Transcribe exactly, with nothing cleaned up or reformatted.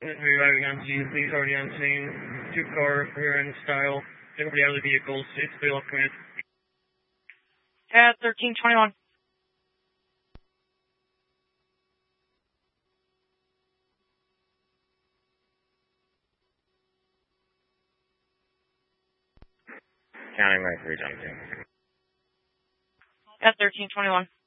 Arriving on scene, police already on scene. Two car rear end style. Everybody out of the vehicles. It's Bill off command. At thirteen twenty-one. Counting my three times. At thirteen twenty-one.